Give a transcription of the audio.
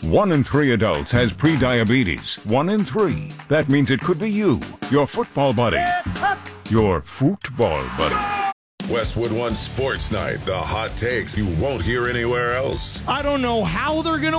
1 in 3 adults has prediabetes. 1 in 3. That means it could be you, your football buddy, your football buddy. Westwood One Sports Night. The hot takes you won't hear anywhere else. I don't know how they're going to